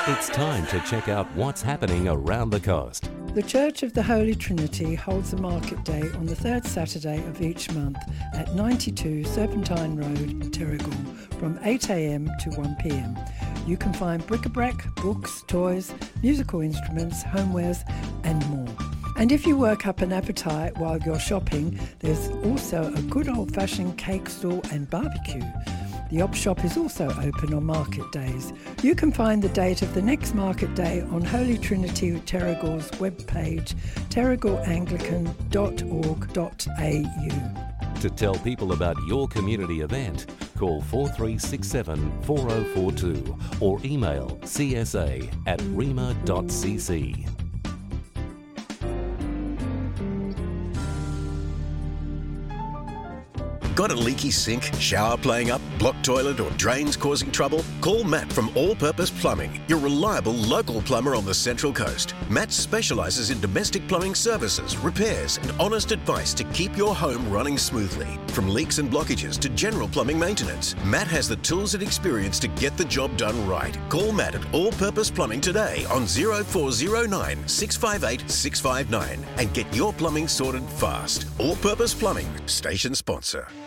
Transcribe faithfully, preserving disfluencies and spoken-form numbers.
It's time to check out what's happening around the coast. The Church of the Holy Trinity holds a market day on the third Saturday of each month at ninety-two Serpentine Road, Terrigal, from eight a m to one p m. You can find bric-a-brac, books, toys, musical instruments, homewares and more. And if you work up an appetite while you're shopping, there's also a good old-fashioned cake stall and barbecue. The op shop is also open on market days. You can find the date of the next market day on Holy Trinity Terrigal's webpage, terrigal anglican dot org dot a u. To tell people about your community event, call four three six seven, four zero four two or email c s a at rima dot c c. Got a leaky sink, shower playing up, blocked toilet or drains causing trouble? Call Matt from All Purpose Plumbing, your reliable local plumber on the Central Coast. Matt specialises in domestic plumbing services, repairs and honest advice to keep your home running smoothly. From leaks and blockages to general plumbing maintenance, Matt has the tools and experience to get the job done right. Call Matt at All Purpose Plumbing today on zero four zero nine, six five eight, six five nine and get your plumbing sorted fast. All Purpose Plumbing, station sponsor.